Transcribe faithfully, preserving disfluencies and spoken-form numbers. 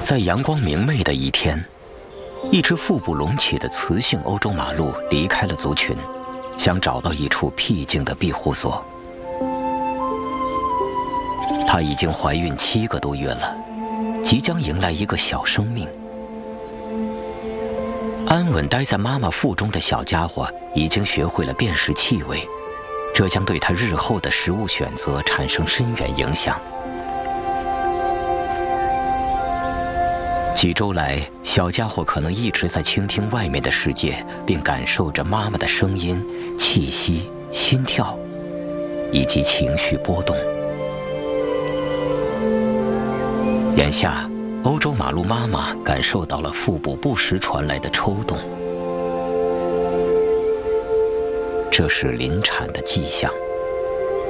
在阳光明媚的一天，一只腹部隆起的雌性欧洲马鹿离开了族群，想找到一处僻静的庇护所。她已经怀孕七个多月了，即将迎来一个小生命。安稳待在妈妈腹中的小家伙已经学会了辨识气味，这将对它日后的食物选择产生深远影响。几周来，小家伙可能一直在倾听外面的世界，并感受着妈妈的声音、气息、心跳，以及情绪波动。眼下，欧洲马鹿妈妈感受到了腹部不时传来的抽动，这是临产的迹象。